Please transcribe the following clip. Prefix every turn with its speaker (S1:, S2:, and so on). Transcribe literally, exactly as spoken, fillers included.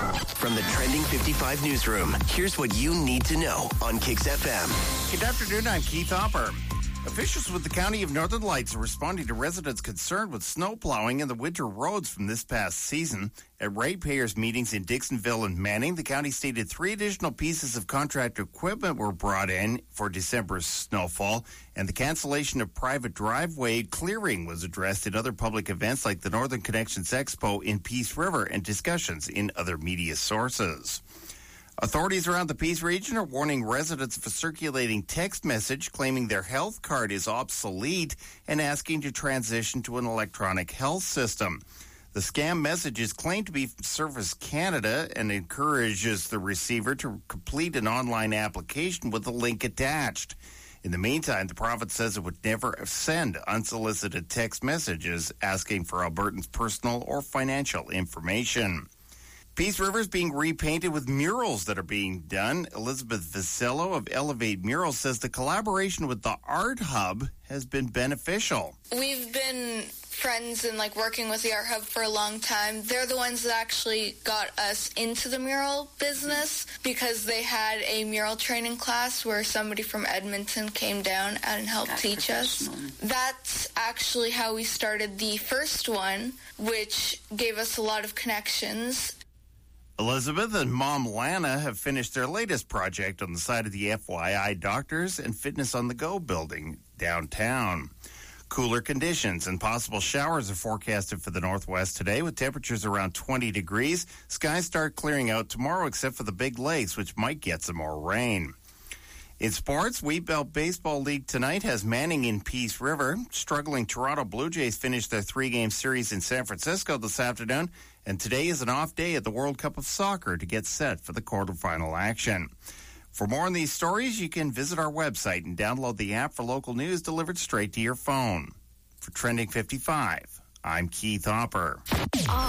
S1: From the Trending fifty-five newsroom, here's what you need to know on Kix F M.
S2: Good afternoon, I'm Keith Hopper. Officials with the County of Northern Lights are responding to residents concerned with snow plowing in the winter roads from this past season. At ratepayers meetings in Dixonville and Manning, the county stated three additional pieces of contract equipment were brought in for December's snowfall, and the cancellation of private driveway clearing was addressed in other public events like the Northern Connections Expo in Peace River and discussions in other media sources. Authorities around the Peace region are warning residents of a circulating text message claiming their health card is obsolete and asking to transition to an electronic health system. The scam messages claim to be from Service Canada and encourages the receiver to complete an online application with a link attached. In the meantime, the province says it would never send unsolicited text messages asking for Albertans' personal or financial information. Peace River is being repainted with murals that are being done. Elizabeth Vicello of Elevate Murals says the collaboration with the Art Hub has been beneficial.
S3: We've been friends and like working with the Art Hub for a long time. They're the ones that actually got us into the mural business because they had a mural training class where somebody from Edmonton came down and helped got teach us. That's actually how we started the first one, which gave us a lot of connections.
S2: Elizabeth and Mom Lana have finished their latest project on the side of the F Y I Doctors and Fitness on the Go building downtown. Cooler conditions and possible showers are forecasted for the northwest today with temperatures around twenty degrees. Skies start clearing out tomorrow except for the big lakes, which might get some more rain. In sports, Wheatbelt Baseball League tonight has Manning in Peace River. Struggling Toronto Blue Jays finished their three-game series in San Francisco this afternoon, and today is an off day at the World Cup of Soccer to get set for the quarterfinal action. For more on these stories, you can visit our website and download the app for local news delivered straight to your phone. For Trending fifty-five, I'm Keith Hopper.